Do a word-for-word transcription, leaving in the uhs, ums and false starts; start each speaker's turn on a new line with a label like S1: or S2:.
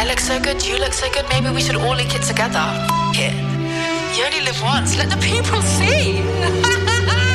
S1: look so good, you look so good, maybe we should all link it together. Here. You only live once, let the people see.